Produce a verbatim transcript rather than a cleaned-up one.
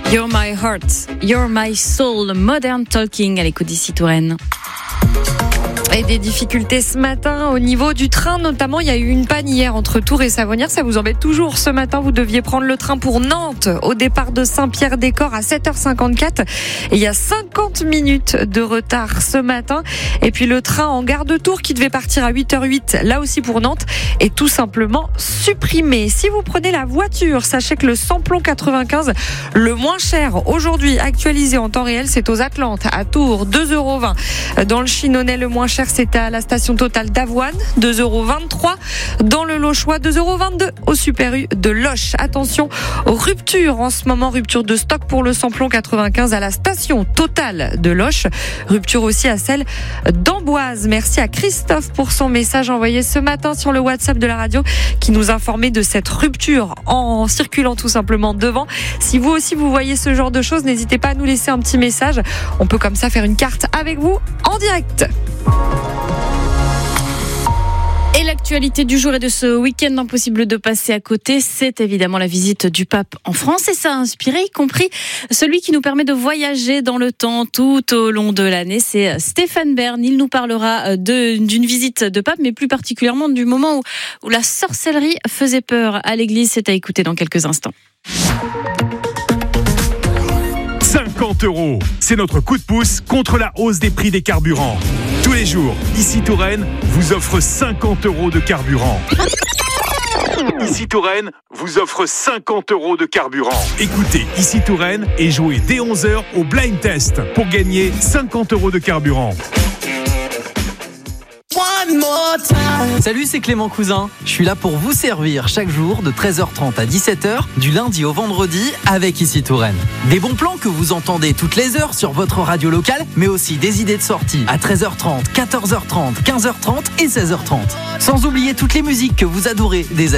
You're my heart, you're my soul, Modern Talking à l'écoute d'ici Touraine. Et des difficultés ce matin au niveau du train, notamment il y a eu une panne hier entre Tours et Savonnières. Ça vous embête toujours ce matin, vous deviez prendre le train pour Nantes au départ de Saint-Pierre-des-Corps à sept heures cinquante-quatre. Et il y a cinquante minutes de retard ce matin. Et puis le train en gare de Tours qui devait partir à huit heures huit, là aussi pour Nantes, est tout simplement supprimé. Si vous prenez la voiture, sachez que le samplon quatre-vingt-quinze, le moins cher aujourd'hui, actualisé en temps réel, c'est aux Atlantes, à Tours, deux euros vingt. Dans le Chinonais, le moins cher, c'est à la station Total d'Avoine, deux euros vingt-trois. Dans le Lochois, deux euros vingt-deux au Super U de Loche. Attention aux ruptures en ce moment, rupture de stock pour le samplon quatre-vingt-quinze à la station Total de Loche. Rupture aussi à celle d'Amboise. Merci à Christophe pour son message envoyé ce matin sur le WhatsApp de la radio qui nous informait de cette rupture en circulant tout simplement devant. Si vous aussi vous voyez ce genre de choses, n'hésitez pas à nous laisser un petit message. On peut comme ça faire une carte avec vous en direct. Et l'actualité du jour et de ce week-end impossible de passer à côté, c'est évidemment la visite du pape en France. Et ça a inspiré, y compris celui qui nous permet de voyager dans le temps tout au long de l'année. C'est Stéphane Bern. Il nous parlera de, d'une visite de pape, mais plus particulièrement du moment où, où la sorcellerie faisait peur à l'église. C'est à écouter dans quelques instants. cinquante euros, c'est notre coup de pouce contre la hausse des prix des carburants. Tous les jours, ici Touraine vous offre cinquante euros de carburant. Ici Touraine vous offre cinquante euros de carburant. Écoutez Ici Touraine et jouez dès onze heures au blind test pour gagner cinquante euros de carburant. Salut, c'est Clément Cousin. Je suis là pour vous servir chaque jour de treize heures trente à dix-sept heures, du lundi au vendredi, avec Ici Touraine. Des bons plans que vous entendez toutes les heures sur votre radio locale, mais aussi des idées de sortie à treize heures trente, quatorze heures trente, quinze heures trente et seize heures trente. Sans oublier toutes les musiques que vous adorez des